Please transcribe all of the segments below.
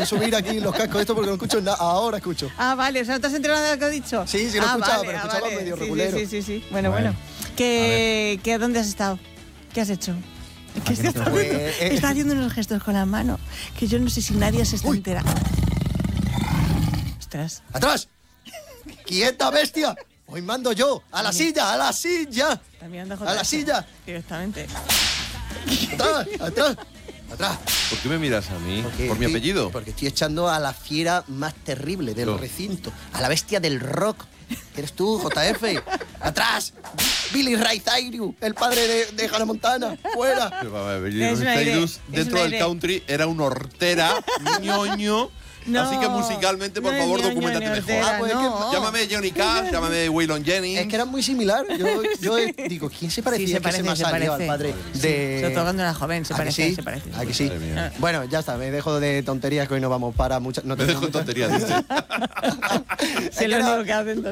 voy a subir aquí los cascos esto porque no escucho nada. Ahora escucho. Ah, vale, o sea, ¿no te has enterado de lo que he dicho? Sí, lo escuchaba, vale, pero escuchaba medio sí, regulero. Sí. Bueno. ¿Que dónde has estado? ¿Qué has hecho? Que está haciendo unos gestos con la mano que yo no sé si nadie se está enterando. Ostras. ¡Atrás! ¡Quieta, bestia! Hoy mando yo. ¡A la silla! ¡A la silla! ¡A la silla! Directamente. ¡Atrás! ¿Por qué me miras a mí? Porque ¿Por mi apellido? Porque estoy echando a la fiera más terrible del recinto. A la bestia del rock. ¿Eres tú, JF? ¡Atrás! Billy Ray Cyrus, el padre de Hannah Montana. ¡Fuera! Billy Ray Cyrus, dentro del country, era un hortera, ñoño. No, así que musicalmente, por favor, documentate mejor. Pues Llámame Johnny Cash, llámame Waylon Jennings. Es que eran muy similares. Yo digo, ¿quién se parecía? Sí, se parece. Al padre de... Sobre todo cuando era joven, se parece. ¿A que sí? Bueno, ya está, me dejo de tonterías que hoy no vamos para muchas... No me dejo tonterías, dice. Sí, lo único que hacen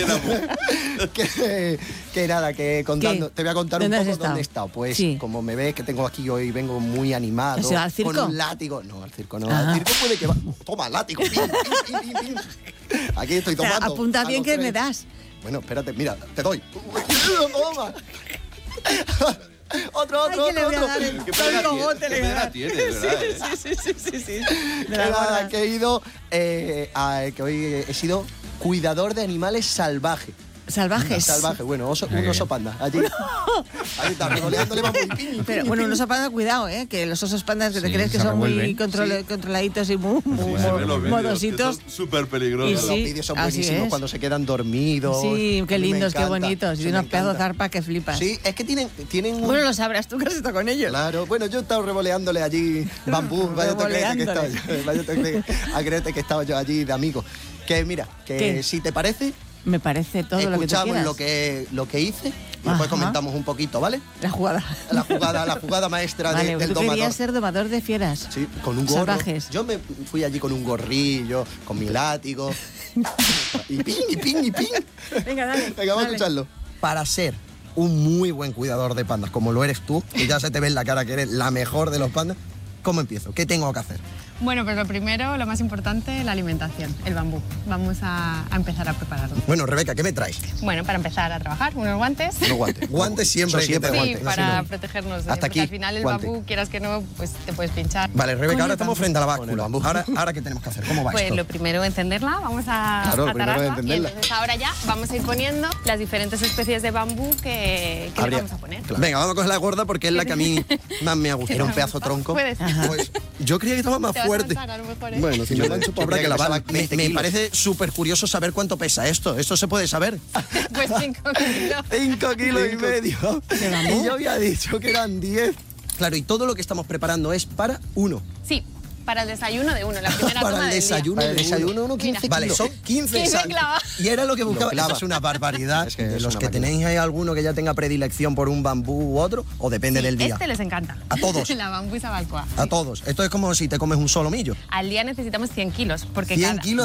que nada, que contando... Te voy a contar un poco dónde he estado. Pues como me ves que tengo aquí hoy, vengo muy animado. ¿Al circo? Con un látigo. No, al circo no. Al circo puede que va... Toma, látigo. Pim. Aquí estoy tomando. O sea, apunta bien que me das. Bueno, espérate, mira, te doy. Toma. Otro. ¿Qué pena tiene, verdad? Sí. Nada, que he ido... que hoy he sido cuidador de animales salvajes. ¿Salvajes? Salvaje, bueno, un oso panda. Allí está, regoleándole va muy Pero bueno, un oso panda, cuidado, que los osos pandas que te crees que son muy controladitos y muy modositos. Son súper peligrosos. Los vídeos son buenísimos cuando se quedan dormidos. Sí, qué lindos, qué bonitos. Y unos pedazos de zarpa que flipas. Sí, es que tienen Bueno, lo sabrás tú que has estado con ellos. Claro, bueno, yo he estado revoleándole allí bambú. Vaya a creerte que estaba yo allí de amigo. Que mira, que si te parece... Me parece todo lo que tú quieras. Escuchamos lo que hice y después comentamos un poquito, ¿vale? La jugada maestra del tú domador. Querías ser domador de fieras. Sí, con un gorro. Salvajes. Yo me fui allí con un gorrillo, con mi látigo. y ping. Venga, dale. Venga, vamos a escucharlo. Para ser un muy buen cuidador de pandas, como lo eres tú, y ya se te ve en la cara que eres la mejor de los pandas, ¿cómo empiezo? ¿Qué tengo que hacer? Bueno, pues lo primero, lo más importante, la alimentación, el bambú. Vamos a empezar a prepararlo. Bueno, Rebeca, ¿qué me traes? Bueno, para empezar a trabajar, unos guantes. Guantes siempre. Sí, guantes. para protegernos. Hasta aquí, al final el bambú, quieras que no, pues te puedes pinchar. Vale, Rebeca, ahora estamos frente a la báscula. Ahora ¿qué tenemos que hacer? ¿Cómo va pues esto? Lo primero, encenderla. Vamos a atarrarla. Y entonces ahora ya vamos a ir poniendo las diferentes especies de bambú que le vamos a poner. Claro. Venga, vamos a coger la gorda porque es la que a mí más me ha gustado. Era un pedazo tronco. Puedes. Pues yo creía que estaba más fuerte. Bueno, si me lo han hecho pobre que la bala. Me parece súper curioso saber cuánto pesa esto. ¿Esto se puede saber? Pues 5 kilos. 5 kilos y medio. Y yo había dicho que eran 10. Claro, y todo lo que estamos preparando es para uno. Sí. Para el desayuno de uno, la primera para toma el desayuno del de uno, 15 kilos. Vale, son 15 y era lo que buscaba. Eso es una barbaridad. Es que de los que tenéis, ¿hay alguno que ya tenga predilección por un bambú u otro? ¿O depende del día? Este les encanta. ¿A todos? La bambú y sabalcoa. A todos. Esto es como si te comes un solomillo. Al día necesitamos 100 kilos. Porque 100 kilos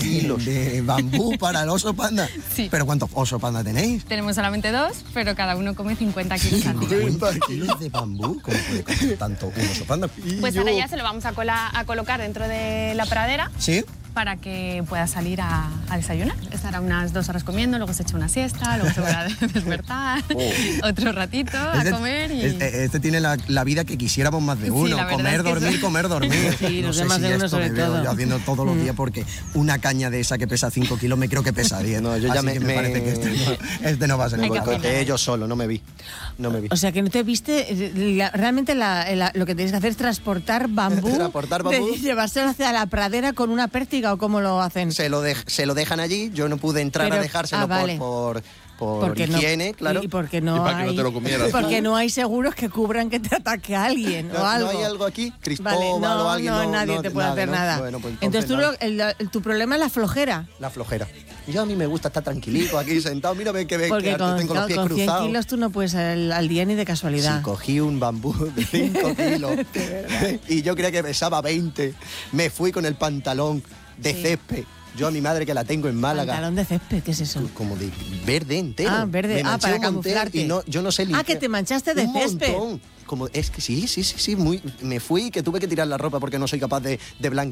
de bambú para el oso panda. Sí. ¿Pero cuántos oso panda tenéis? Tenemos solamente 2, pero cada uno come 50 kilos al día. 50 kilos de bambú. ¿Cómo puede comer tanto un oso panda? Pues ahora ya se lo vamos a colocar dentro de la pradera. ¿Sí? Para que pueda salir a desayunar. Estará unas 2 horas comiendo, luego se echa una siesta, luego se va a despertar, otro ratito a comer y... Este tiene la vida que quisiéramos más de uno. Comer, dormir. Sí, no los sé demás si de uno esto sobre me veo todo. yo haciendo todos los días porque una caña de esa que pesa 5 kilos me creo que pesa 10. No, yo ya me parece que este no va a ser. Yo solo, no me vi. O sea, que no te viste... Realmente lo que tenéis que hacer es transportar bambú. Llevárselo hacia la pradera con una pértiga o cómo lo hacen. Se lo dejan allí, yo no pude entrar a dejárselo por higiene, claro. Y porque no para que no te lo comieras. Porque no hay seguros que cubran que te ataque a alguien o algo. ¿No hay algo aquí? ¿Cristóbal o alguien? No, nadie te puede hacer nada. Bueno, pues entonces tu problema es la flojera. La flojera. Yo a mí me gusta estar tranquilito aquí sentado. Mírame que porque tengo los pies cruzados. Con 100 kilos tú no puedes al día ni de casualidad. Sí, cogí un bambú de 5 kilos y yo creía que pesaba 20. Me fui con el pantalón de césped. Yo a mi madre, que la tengo en Málaga. ¿Pantalón de césped? ¿Qué es eso? Como de verde entero. Ah, verde. Para camuflarte. Y yo no sé limpiar. Que te manchaste de césped. Montón. Es que sí, me fui, que tuve que tirar la ropa porque no soy capaz de blanquear.